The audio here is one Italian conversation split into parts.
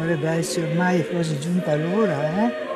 dovrebbe essere ormai quasi giunta l'ora, eh?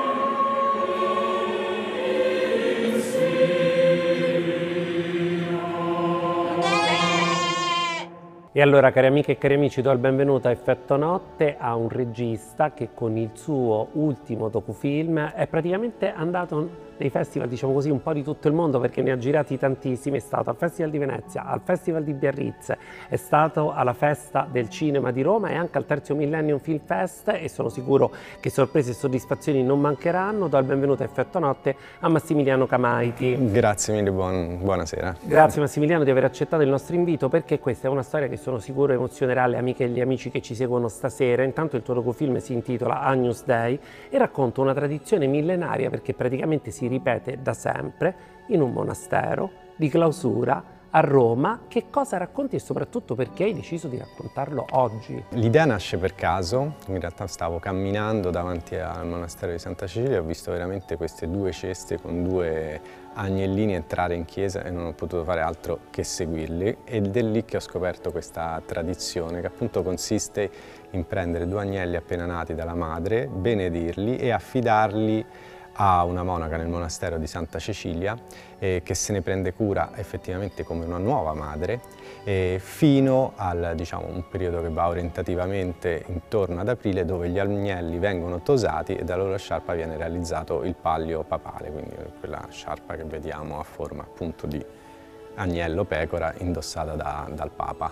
E allora, cari amiche e cari amici, do il benvenuto a Effetto Notte, a un regista che con il suo ultimo docufilm è praticamente andato nei festival, diciamo così, un po' di tutto il mondo, perché ne ha girati tantissimi. È stato al Festival di Venezia, al Festival di Biarritz, è stato alla Festa del Cinema di Roma e anche al Terzo Millennium Film Fest, e sono sicuro che sorprese e soddisfazioni non mancheranno. Do il benvenuto a Effetto Notte a Massimiliano Camaiti. Grazie mille, buonasera. Grazie Massimiliano di aver accettato il nostro invito, perché questa è una storia che sono sicuro emozionerà le amiche e gli amici che ci seguono stasera. Intanto il tuo docufilm si intitola Agnus Dei e racconta una tradizione millenaria, perché praticamente si ripete da sempre in un monastero di clausura a Roma. Che cosa racconti e soprattutto perché hai deciso di raccontarlo oggi? L'idea nasce per caso. In realtà stavo camminando davanti al monastero di Santa Cecilia e ho visto veramente queste due ceste con due agnellini entrare in chiesa e non ho potuto fare altro che seguirli, ed è lì che ho scoperto questa tradizione, che appunto consiste in prendere due agnelli appena nati dalla madre, benedirli e affidarli a una monaca nel monastero di Santa Cecilia, che se ne prende cura effettivamente come una nuova madre, fino al, diciamo, un periodo che va orientativamente intorno ad aprile, dove gli agnelli vengono tosati e dalla loro sciarpa viene realizzato il palio papale, quindi quella sciarpa che vediamo a forma appunto di agnello pecora indossata dal Papa.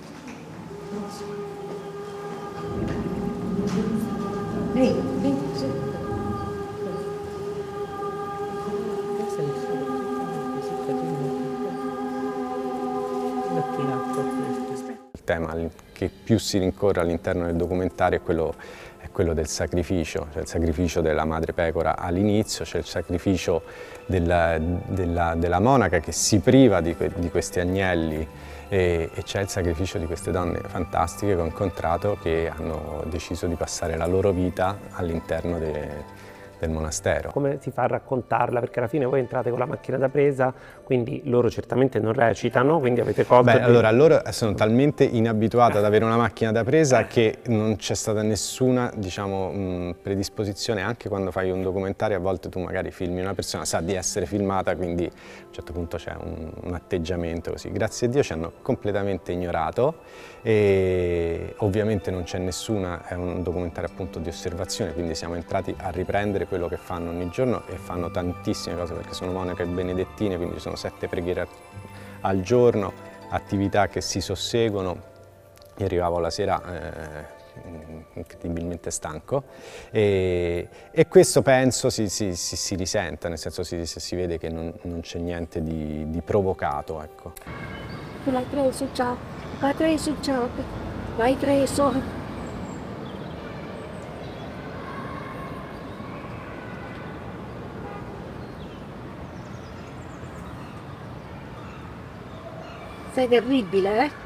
Il tema che più si rincorre all'interno del documentario è quello del sacrificio, cioè il sacrificio della madre pecora all'inizio, c'è il sacrificio della monaca che si priva di questi agnelli, e c'è il sacrificio di queste donne fantastiche che ho incontrato, che hanno deciso di passare la loro vita all'interno del monastero. Come si fa a raccontarla? Perché alla fine voi entrate con la macchina da presa, quindi loro certamente non recitano, quindi avete colto... Allora, loro sono talmente inabituati ad avere una macchina da presa che non c'è stata nessuna, diciamo, predisposizione. Anche quando fai un documentario, a volte tu magari filmi una persona, sa di essere filmata, quindi a un certo punto c'è un atteggiamento così. Grazie a Dio ci hanno completamente ignorato, e ovviamente non c'è nessuna, è un documentario appunto di osservazione, quindi siamo entrati a riprendere quello che fanno ogni giorno, e fanno tantissime cose perché sono monache benedettine, quindi ci sono 7 preghiere al giorno, attività che si susseguono. Io arrivavo la sera incredibilmente stanco, e questo penso si risenta, nel senso si vede che non c'è niente di provocato, ecco. L'hai preso già, l'hai preso già, l'hai preso. Sei terribile, eh?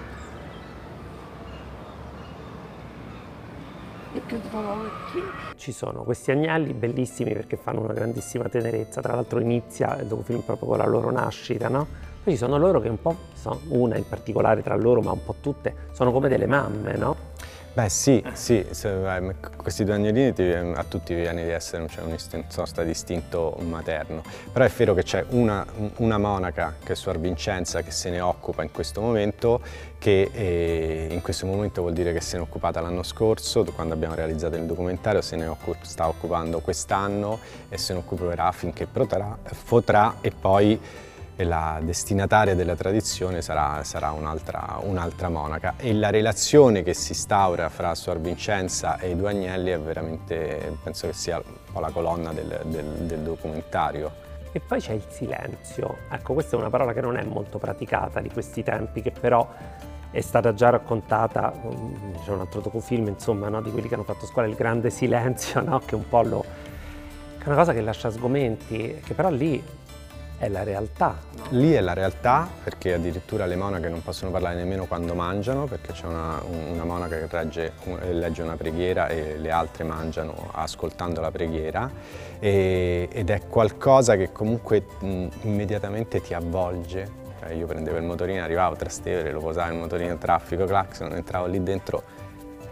E che voci. Ci sono questi agnelli bellissimi perché fanno una grandissima tenerezza, tra l'altro inizia il docufilm proprio con la loro nascita, no? Poi ci sono loro che un po', una in particolare tra loro, ma un po' tutte, sono come delle mamme, no? Beh sì, questi due agnellini a tutti viene di essere, cioè, una sorta di istinto materno, però è vero che c'è una monaca, che è Suor Vincenza, che se ne occupa in questo momento, che in questo momento vuol dire che se ne è occupata l'anno scorso, quando abbiamo realizzato il documentario, se ne sta occupando quest'anno e se ne occuperà finché potrà, e poi la destinataria della tradizione sarà un'altra monaca, e la relazione che si instaura fra Suor Vincenza e i due agnelli è veramente, penso che sia un po' la colonna del documentario. E poi c'è il silenzio. Ecco, questa è una parola che non è molto praticata di questi tempi, che però è stata già raccontata, c'è un altro docufilm, insomma, no, di quelli che hanno fatto scuola, Il Grande Silenzio, no, che un po' che è una cosa che lascia sgomenti, che però lì è la realtà, no? Lì è la realtà, perché addirittura le monache non possono parlare nemmeno quando mangiano, perché c'è una monaca che legge una preghiera e le altre mangiano ascoltando la preghiera, ed è qualcosa che comunque immediatamente ti avvolge. Cioè, io prendevo il motorino, arrivavo a Trastevere, lo posavo il motorino, traffico, clacson, entravo lì dentro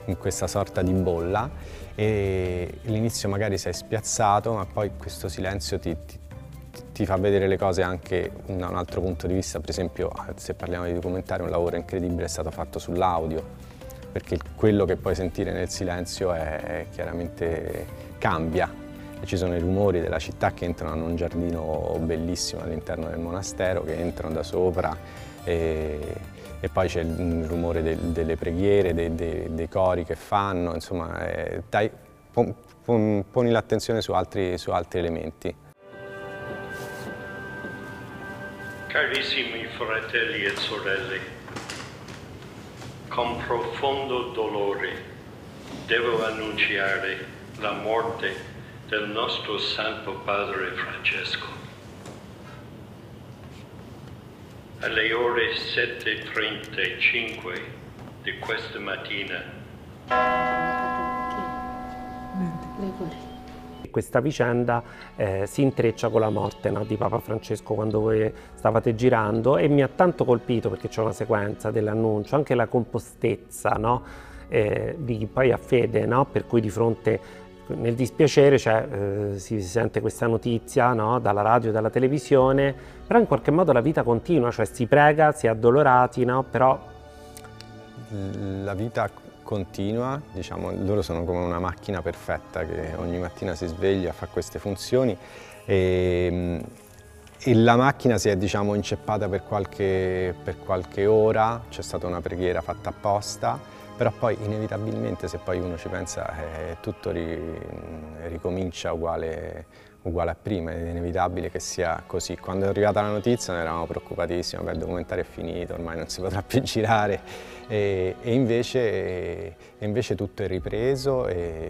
in questa sorta di bolla e all'inizio magari sei spiazzato, ma poi questo silenzio ti fa vedere le cose anche da un altro punto di vista. Per esempio, se parliamo di documentari, un lavoro incredibile è stato fatto sull'audio, perché quello che puoi sentire nel silenzio chiaramente cambia. E ci sono i rumori della città che entrano in un giardino bellissimo all'interno del monastero, che entrano da sopra e poi c'è il rumore delle preghiere, dei cori che fanno, insomma, poni l'attenzione su altri elementi. Carissimi fratelli e sorelle, con profondo dolore devo annunciare la morte del nostro Santo Padre Francesco. Alle ore 7:35 di questa mattina questa vicenda si intreccia con la morte, no, di Papa Francesco quando voi stavate girando, e mi ha tanto colpito, perché c'è una sequenza dell'annuncio, anche la compostezza, no, di chi poi ha fede, no, per cui di fronte nel dispiacere si sente questa notizia, no, dalla radio e dalla televisione, però in qualche modo la vita continua, cioè si prega, si è addolorati, no, però la vita continua, diciamo, loro sono come una macchina perfetta che ogni mattina si sveglia, fa queste funzioni e la macchina si è, diciamo, inceppata per qualche ora, c'è stata una preghiera fatta apposta, però poi inevitabilmente, se poi uno ci pensa, tutto ricomincia uguale a prima, è inevitabile che sia così. Quando è arrivata la notizia noi eravamo preoccupatissimi, il documentario è finito, ormai non si potrà più girare, e invece tutto è ripreso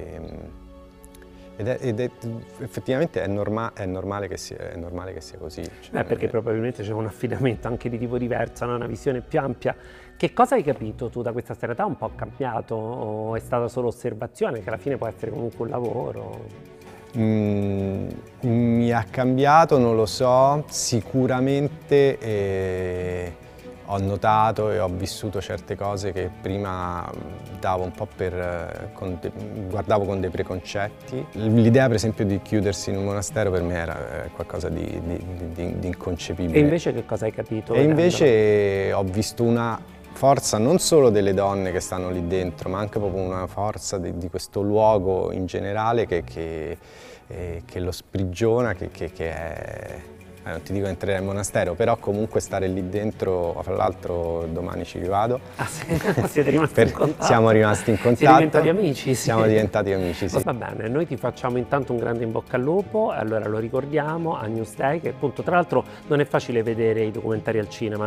ed effettivamente è normale che sia così. Cioè, perché probabilmente c'è un affidamento anche di tipo diverso, no? Una visione più ampia. Che cosa hai capito tu da questa storia? Un po' cambiato o è stata solo osservazione, che alla fine può essere comunque un lavoro? Mi ha cambiato, non lo so, sicuramente ho notato e ho vissuto certe cose che prima davo un po' guardavo con dei preconcetti. L'idea per esempio di chiudersi in un monastero per me era qualcosa di inconcepibile. E invece che cosa hai capito? E invece ho visto una forza non solo delle donne che stanno lì dentro, ma anche proprio una forza di questo luogo in generale che lo sprigiona, che è... non ti dico entrare nel monastero, però comunque stare lì dentro, fra l'altro domani ci rivado. Ah, sì? Siete rimasti in contatto? Siamo rimasti in contatto. Siete diventati amici? Sì. Siamo diventati amici, sì. Va bene, noi ti facciamo intanto un grande in bocca al lupo, allora lo ricordiamo, Agnus Dei, che appunto tra l'altro non è facile vedere i documentari al cinema.